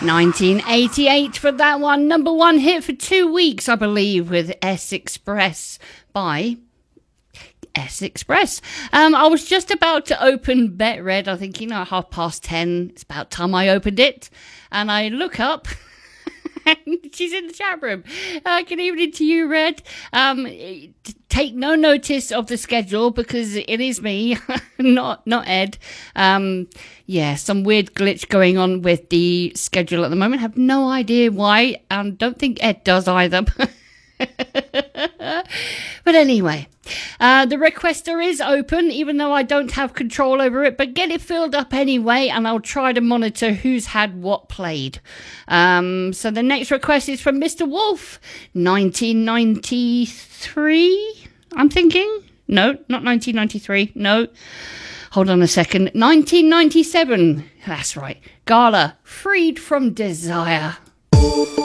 1988 for that one. Number one hit for 2 weeks, I believe, with S Express by S Express. I was just about to open Bet Red. I think, 10:30. It's about time I opened it. And I look up and she's in the chat room. Good evening to you, Red. Take no notice of the schedule because it is me, not Ed. Some weird glitch going on with the schedule at the moment. Have no idea why, and don't think Ed does either. But anyway, the requester is open, even though I don't have control over it, but get it filled up anyway, and I'll try to monitor who's had what played. So the next request is from Mr. Wolf, 1993, I'm thinking? No, not 1993, no. Hold on a second, 1997, that's right. Gala, Freed from Desire.